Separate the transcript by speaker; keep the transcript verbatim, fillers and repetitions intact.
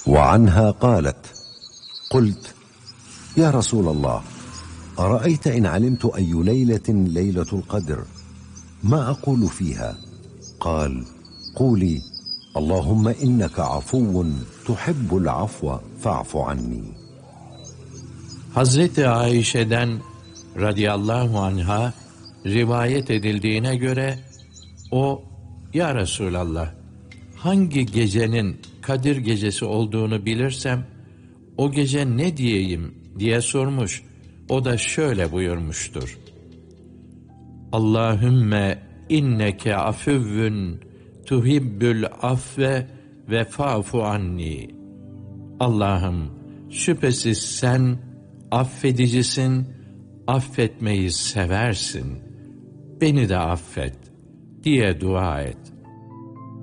Speaker 1: وعنها قالت: قلت: يا رسول الله، أرأيت إن علمت أي ليلة ليلة القدر ما أقول فيها؟ قال: قولي: اللهم إنك عفو تحب العفو فاعف عني.
Speaker 2: Hazreti Ayşe'den radıyallahu anha rivayet edildiğine göre o, ya Resulallah, hangi gecenin Kadir gecesi olduğunu bilirsem o gece ne diyeyim diye sormuş. O da şöyle buyurmuştur: Allahümme inneke afüvvün tuhibbül afve ve fa'fu anni. Allah'ım, şüphesiz sen affedicisin, affetmeyi seversin. Beni de affet diye dua et.